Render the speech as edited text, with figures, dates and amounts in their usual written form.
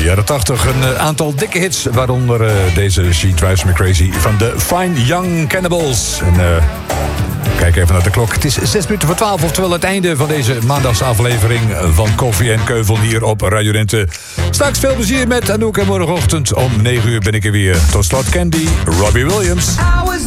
jaren 80 een aantal dikke hits, waaronder deze She Drives Me Crazy van de Fine Young Cannibals. En kijk even naar de klok. Het is 11:06, oftewel het einde van deze maandagsaflevering van Koffie en Keuvel hier op Radio Rente. Straks veel plezier met Anouk en morgenochtend om 9 uur ben ik er weer. Tot slot Candy, Robbie Williams.